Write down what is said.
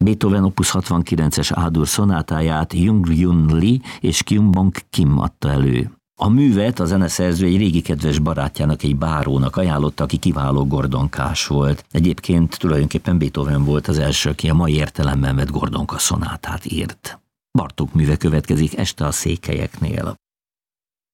Beethoven opus 69-es A-dur szonátáját Jung-Hyun Lee és Kyung-Bong Kim adta elő. A művet a zeneszerző egy régi kedves barátjának, egy bárónak ajánlotta, aki kiváló gordonkás volt. Egyébként tulajdonképpen Beethoven volt az első, aki a mai értelemben vett gordonka szonátát írt. Bartók műve következik Este a székelyeknél.